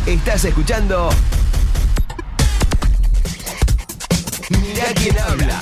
Estás escuchando Mirá quién habla.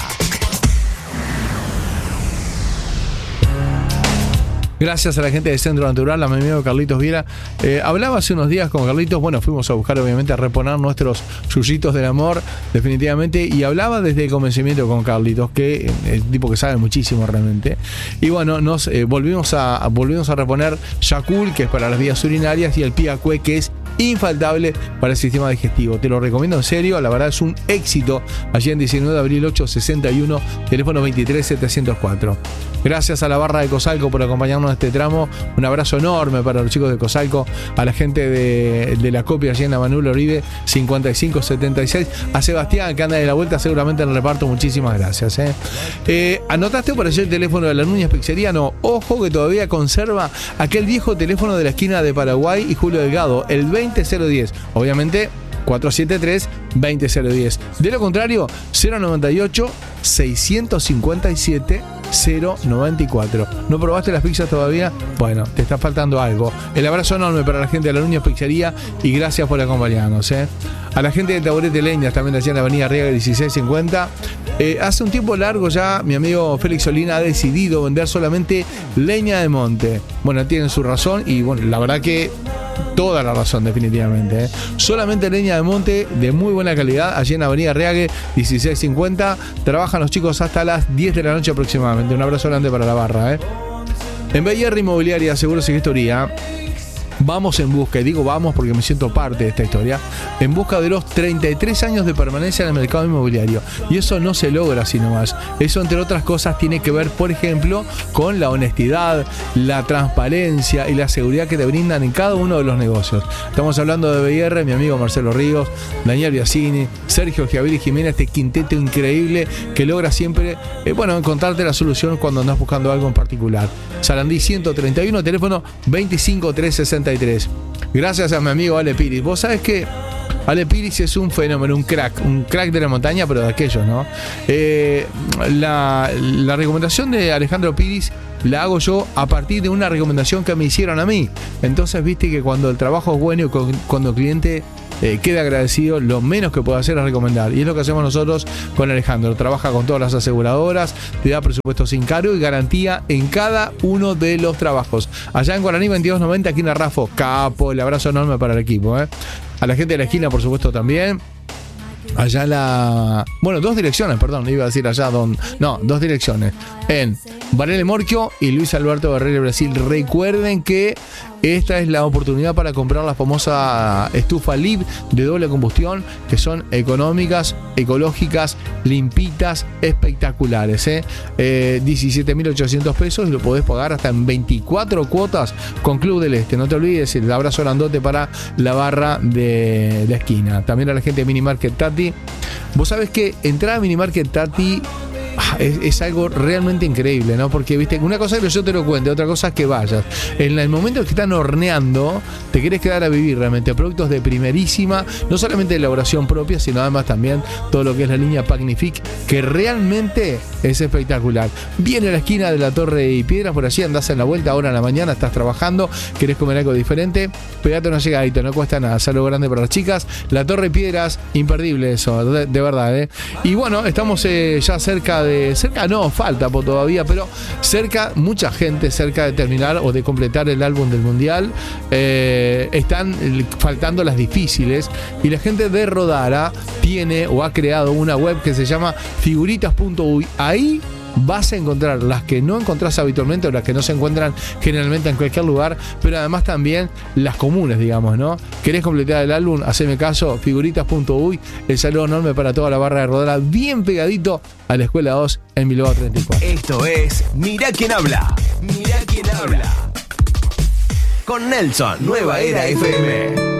Gracias a la gente de Centro Natural, a mi amigo Carlitos Viera. Hablaba hace unos días con Carlitos, bueno, fuimos a buscar obviamente a reponer nuestros yuyitos del amor, definitivamente, y hablaba desde el convencimiento con Carlitos, que es el tipo que sabe muchísimo realmente. Y bueno, nos volvimos a reponer Yakult, que es para las vías urinarias, y el Piacue, que es infaltable para el sistema digestivo. Te lo recomiendo en serio, la verdad es un éxito. Allí en 19 de abril 861, teléfono 23704. Gracias a la barra de Cosalco por acompañarnos en este tramo. Un abrazo enorme para los chicos de Cosalco, a la gente de la copia allí en la Manuel Oribe 5576, a Sebastián que anda de la vuelta seguramente en el reparto. Muchísimas gracias. ¿Anotaste por allí el teléfono de la Núñez Pizzería? No, ojo que todavía conserva aquel viejo teléfono de la esquina de Paraguay y Julio Delgado, el 20010. Obviamente 473-20010. De lo contrario, 098 657 094. ¿No probaste las pizzas todavía? Bueno, te está faltando algo. El abrazo enorme para la gente de la Núñez Pizzería y gracias por acompañarnos. A la gente de Taburete Leñas, también allá en la avenida Riega 1650. Hace un tiempo largo ya mi amigo Félix Solina ha decidido vender solamente leña de monte. Bueno, tienen su razón y bueno, la verdad que toda la razón definitivamente. Solamente leña de monte de muy buena calidad allí en avenida Riague 1650. Trabajan los chicos hasta las 10 de la noche aproximadamente. Un abrazo grande para la barra. En BIR Inmobiliaria Seguros y Gestoría vamos en busca, y digo vamos porque me siento parte de esta historia, en busca de los 33 años de permanencia en el mercado inmobiliario. Y eso no se logra así nomás. Eso, entre otras cosas, tiene que ver, por ejemplo, con la honestidad, la transparencia y la seguridad que te brindan en cada uno de los negocios. Estamos hablando de BIR, mi amigo Marcelo Ríos, Daniel Biasini, Sergio Giavili Jiménez, este quinteto increíble que logra siempre, encontrarte la solución cuando andas buscando algo en particular. Sarandí 131, teléfono 25363. Gracias a mi amigo Ale Piris. Vos sabés que Ale Piris es un fenómeno, un crack de la montaña, pero de aquellos, ¿no? La recomendación de Alejandro Piris la hago yo a partir de una recomendación que me hicieron a mí. Entonces, viste que cuando el trabajo es bueno y cuando el cliente queda agradecido, lo menos que puede hacer es recomendar. Y es lo que hacemos nosotros con Alejandro. Trabaja con todas las aseguradoras, te da presupuesto sin cargo y garantía en cada uno de los trabajos. Allá en Guaraní 2290, aquí en Arrafo, capo, el abrazo enorme para el equipo. A la gente de la esquina, por supuesto, también. Allá dos direcciones, iba a decir allá dos direcciones. En Varela Morquio y Luis Alberto Barrera, Brasil. Recuerden que esta es la oportunidad para comprar la famosa estufa LIV de doble combustión, que son económicas, ecológicas, limpitas, espectaculares. 17.800 pesos y lo podés pagar hasta en 24 cuotas con Club del Este. No te olvides, el abrazo grandote para la barra de la esquina. También a la gente de Minimarket Tati. Vos sabés que entrar a Minimarket Tati es algo realmente increíble, ¿no? Porque, viste, una cosa es que yo te lo cuente, otra cosa es que vayas. En el momento que están horneando, te querés quedar a vivir realmente. Productos de primerísima, no solamente de elaboración propia, sino además también todo lo que es la línea Pagnific, que realmente es espectacular. Viene a la esquina de la Torre y Piedras, por allí andás en la vuelta, ahora en la mañana, estás trabajando, querés comer algo diferente, pegate una llegadita, no cuesta nada. Saludo grande para las chicas. La Torre y Piedras, imperdible eso, de verdad. Y bueno, estamos ya cerca, no, falta todavía, pero mucha gente cerca de terminar o de completar el álbum del Mundial. Están faltando las difíciles y la gente de Rodara tiene o ha creado una web que se llama figuritas.uy. Ahí vas a encontrar las que no encontrás habitualmente o las que no se encuentran generalmente en cualquier lugar, pero además también las comunes, digamos, ¿no? ¿Querés completar el álbum? Haceme caso, figuritas.uy. El saludo enorme para toda la barra de Rodara, bien pegadito a la Escuela 2 en Bilbao 34. Esto es Mirá quién habla. Mirá quién habla. Con Nelson, Nueva Era FM.